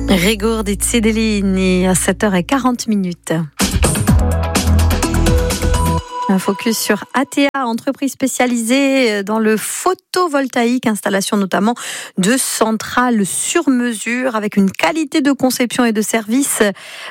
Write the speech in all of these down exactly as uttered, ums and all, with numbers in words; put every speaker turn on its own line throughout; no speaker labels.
Rigor di Zedellini à sept heures quarante minutes. Un focus sur A T A, entreprise spécialisée dans le photovoltaïque, installation notamment de centrales sur mesure avec une qualité de conception et de service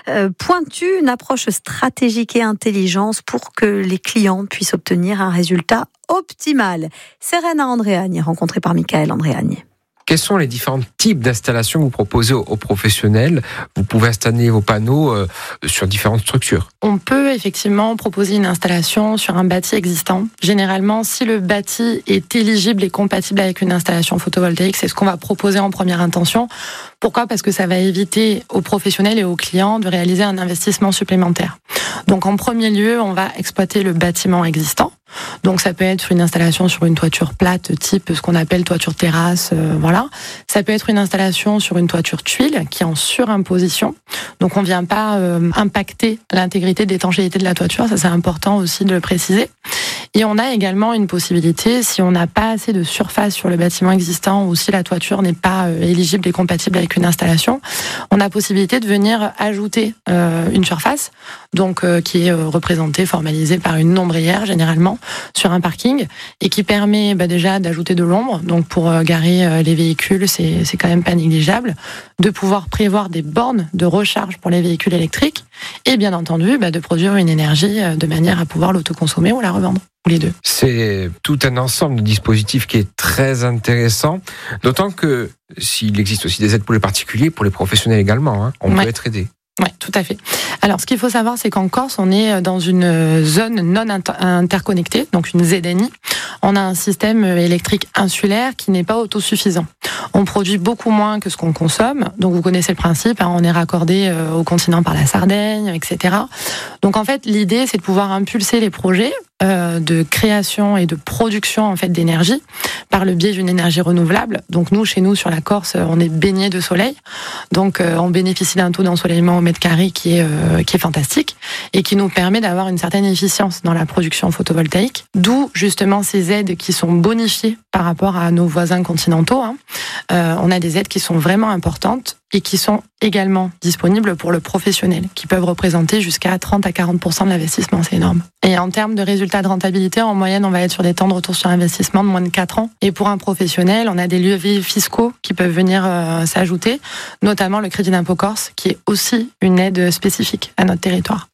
pointue, une approche stratégique et intelligence pour que les clients puissent obtenir un résultat optimal. Serena Andréani, rencontrée par Michael Andréani.
Quels sont les différents types d'installations que vous proposez aux professionnels ? Vous pouvez installer vos panneaux euh, sur différentes structures.
On peut effectivement proposer une installation sur un bâti existant. Généralement, si le bâti est éligible et compatible avec une installation photovoltaïque, c'est ce qu'on va proposer en première intention. Pourquoi ? Parce que ça va éviter aux professionnels et aux clients de réaliser un investissement supplémentaire. Donc en premier lieu, on va exploiter le bâtiment existant. Donc ça peut être une installation sur une toiture plate, type ce qu'on appelle toiture terrasse, euh, voilà. Ça peut être une installation sur une toiture tuile qui est en surimposition. Donc on vient pas euh, impacter l'intégrité de l'étanchéité de la toiture, ça c'est important aussi de le préciser. Et on a également une possibilité, si on n'a pas assez de surface sur le bâtiment existant ou si la toiture n'est pas euh, éligible et compatible avec une installation, on a possibilité de venir ajouter euh, une surface, donc euh, qui est euh, représentée, formalisée par une ombrière généralement sur un parking et qui permet bah, déjà d'ajouter de l'ombre, donc pour euh, garer euh, les véhicules, c'est c'est quand même pas négligeable, de pouvoir prévoir des bornes de recharge pour les véhicules électriques et bien entendu bah, de produire une énergie euh, de manière à pouvoir l'autoconsommer ou la revendre. Les deux.
C'est tout un ensemble de dispositifs qui est très intéressant, d'autant que s'il existe aussi des aides pour les particuliers, pour les professionnels également, hein, on ouais. peut être aidé.
Oui, tout à fait. Alors, ce qu'il faut savoir, c'est qu'en Corse, on est dans une zone non interconnectée, donc une Z N I. On a un système électrique insulaire qui n'est pas autosuffisant. On produit beaucoup moins que ce qu'on consomme. Donc, vous connaissez le principe, hein, on est raccordé au continent par la Sardaigne, et cetera. Donc, en fait, l'idée, c'est de pouvoir impulser les projets euh, de création et de production en fait d'énergie par le biais d'une énergie renouvelable. Donc, nous, chez nous, sur la Corse, on est baigné de soleil. Donc, euh, on bénéficie d'un taux d'ensoleillement au mètre carré qui est, euh, qui est fantastique et qui nous permet d'avoir une certaine efficience dans la production photovoltaïque. D'où, justement, ces aides qui sont bonifiées par rapport à nos voisins continentaux. Hein. Euh, on a des aides qui sont vraiment importantes et qui sont également disponibles pour le professionnel, qui peuvent représenter jusqu'à trente à quarante pour cent de l'investissement, c'est énorme. Et en termes de résultats de rentabilité, en moyenne, on va être sur des temps de retour sur investissement de moins de quatre ans. Et pour un professionnel, on a des leviers fiscaux qui peuvent venir euh, s'ajouter, notamment le crédit d'impôt corse, qui est aussi une aide spécifique à notre territoire.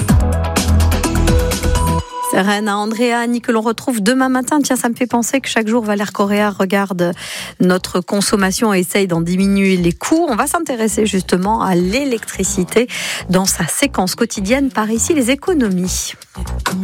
Serena Andréani, que l'on retrouve demain matin. Tiens, ça me fait penser que chaque jour, Valère Correa regarde notre consommation et essaye d'en diminuer les coûts. On va s'intéresser justement à l'électricité dans sa séquence quotidienne par ici, les économies.